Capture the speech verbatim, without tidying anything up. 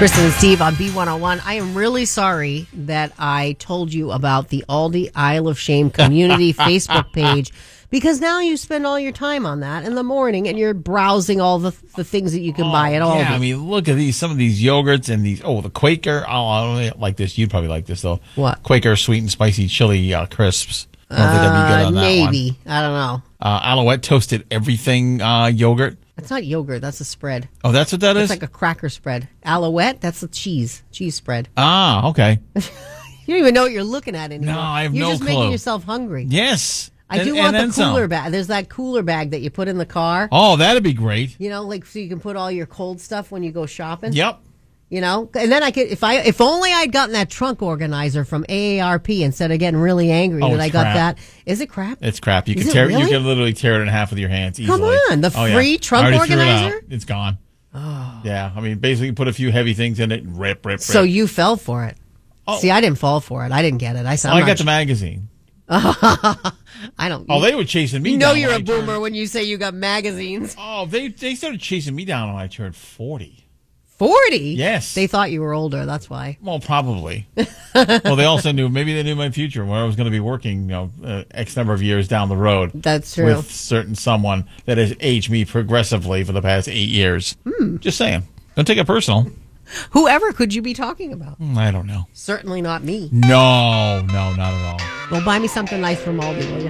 Kristen and Steve on B one oh one. I am really sorry that I told you about the Aldi Isle of Shame community Facebook page, because now you spend all your time on that in the morning and you're browsing all the the things that you can oh, buy at Aldi. Yeah, I mean, look at these, some of these yogurts and these, oh, the Quaker, oh, I don't like this. You'd probably like this, though. What? Quaker sweet and spicy chili uh, crisps. I don't think I'd be good on that maybe. one. I don't know. Uh, Alouette toasted everything uh, yogurt. That's not yogurt. That's a spread. Oh, that's what that It's is? like a cracker spread. Alouette, that's a cheese. Cheese spread. Ah, okay. You don't even know what you're looking at anymore. No, I have you're no just clue. making yourself hungry. Yes. I And- do and want the then some. cooler bag. There's that cooler bag that you put in the car. Oh, that'd be great. You know, like so you can put all your cold stuff when you go shopping. Yep. You know, and then I could, if I, if only I'd gotten that trunk organizer from A A R P instead of getting really angry Oh, that it's I got crap. that. Is it crap? It's crap. You Is can it tear. really? You can literally tear it in half with your hands easily. Come on, the Oh, yeah. free trunk I already threw it organizer? out. It's gone. Oh. Yeah, I mean, basically, you put a few heavy things in it, and rip, rip, rip. So you fell for it. Oh. See, I didn't fall for it. I didn't get it. I said, Oh, I'm I got not the magazine. I don't. Oh, they were chasing me You know down. you're when a I turned- boomer when you say you got magazines. Oh, they they started chasing me down when I turned forty. Forty? Yes. They thought you were older. That's why. Well, probably. Well, they also knew, maybe they knew my future, where I was going to be working, you know, uh, X number of years down the road. That's true. With certain someone that has aged me progressively for the past eight years. Hmm. Just saying. Don't take it personal. Whoever could you be talking about? Mm, I don't know. Certainly not me. No, no, not at all. Well, buy me something nice from Aldi, will you?